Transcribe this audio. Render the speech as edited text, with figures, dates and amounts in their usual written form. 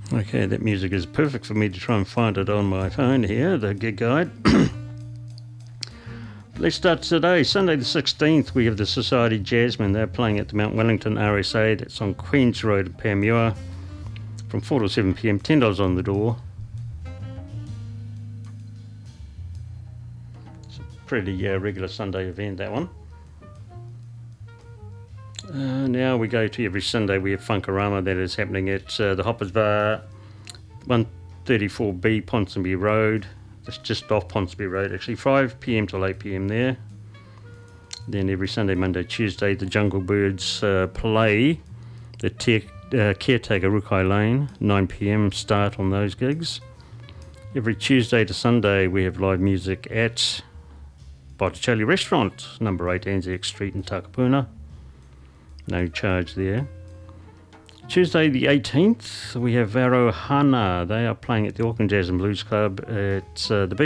Okay, that music is perfect for me to try and find it on my phone here, the gig guide. Let's start today, Sunday the 16th. We have the Society Jazzmen. They're playing at the Mount Wellington RSA. That's on Queen's Road in Panmure from 4 to 7 p.m. $10 on the door. It's a pretty regular Sunday event, that one. Now we go to every Sunday. We have Funkarama. That is happening at the Hoppers Bar, 134B Ponsonby Road. It's just off Ponsonby Road, actually. 5 p.m. till 8 p.m. there. Then every Sunday, Monday, Tuesday, the Jungle Birds play the Caretaker Rukai Lane, 9 p.m. start on those gigs. Every Tuesday to Sunday, we have live music at Botticelli Restaurant, number 8 Anzac Street in Takapuna. No charge there. Tuesday the 18th, we have Varohana. They are playing at the Auckland Jazz and Blues Club. It's the big